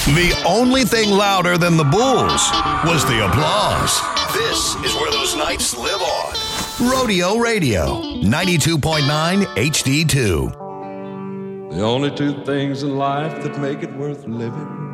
The only thing louder than the Bulls was the applause. This is where those nights live on. Rodeo Radio, 92.9 HD2. The only two things in life that make it worth living